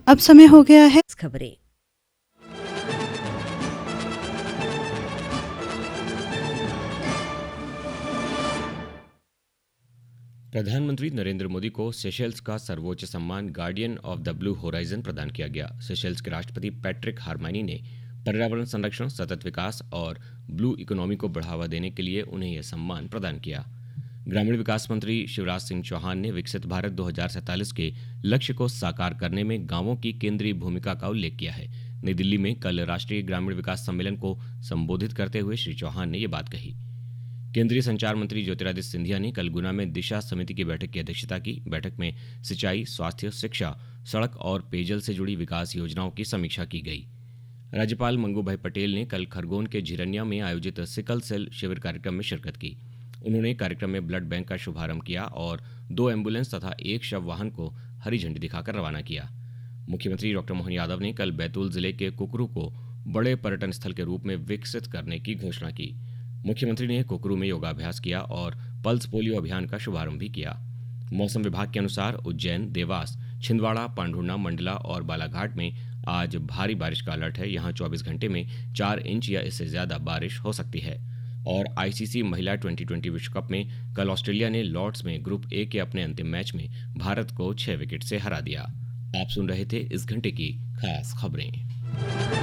अब समय हो गया है खबरें। प्रधानमंत्री नरेंद्र मोदी को सेशेल्स का सर्वोच्च सम्मान guardian of the blue horizon प्रदान किया गया। सेशेल्स के राष्ट्रपति पैट्रिक हार्मानी ने पर्यावरण संरक्षण, सतत विकास और ब्लू इकोनॉमी को बढ़ावा देने के लिए उन्हें यह सम्मान प्रदान किया। ग्रामीण विकास मंत्री शिवराज सिंह चौहान ने विकसित भारत 2047 के लक्ष्य को साकार करने में गांवों की केंद्रीय भूमिका का उल्लेख किया है। नई दिल्ली में कल राष्ट्रीय ग्रामीण विकास सम्मेलन को संबोधित करते हुए श्री चौहान ने यह बात कही। केंद्रीय संचार मंत्री ज्योतिरादित्य सिंधिया ने कल गुना में दिशा समिति की बैठक की अध्यक्षता की। बैठक में सिंचाई, स्वास्थ्य, शिक्षा, सड़क और पेयजल से जुड़ी विकास योजनाओं की समीक्षा की गई। राज्यपाल मंगूभाई पटेल ने कल खरगोन के झिरनिया में आयोजित सिकल सेल शिविर कार्यक्रम में शिरकत की। उन्होंने कार्यक्रम में ब्लड बैंक का शुभारंभ किया और 2 एम्बुलेंस तथा 1 शव वाहन को हरी झंडी दिखाकर रवाना किया। मुख्यमंत्री डॉक्टर मोहन यादव ने कल बैतूल जिले के कुकरू को बड़े पर्यटन स्थल के रूप में विकसित करने की घोषणा की। मुख्यमंत्री ने कुकरू में योगाभ्यास किया और पल्स पोलियो अभियान का शुभारंभ भी किया। मौसम विभाग के अनुसार उज्जैन, देवास, छिंदवाड़ा, पांढुर्णा, मंडला और बालाघाट में आज भारी बारिश का अलर्ट है। यहां 24 घंटे में 4 इंच या इससे ज्यादा बारिश हो सकती है। और आईसीसी महिला T20 विश्व कप में कल ऑस्ट्रेलिया ने लॉर्ड्स में ग्रुप ए के अपने अंतिम मैच में भारत को 6 विकेट से हरा दिया। आप सुन रहे थे इस घंटे की खास खबरें।